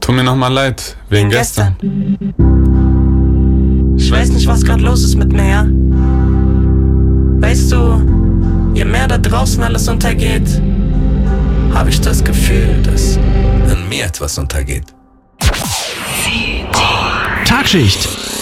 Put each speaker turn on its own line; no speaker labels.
Tut mir nochmal leid, wegen gestern.
Ich weiß nicht, was grad los ist mit mir, ja? Weißt du, je mehr da draußen alles untergeht, habe ich das Gefühl, dass in mir etwas untergeht.
Tagschicht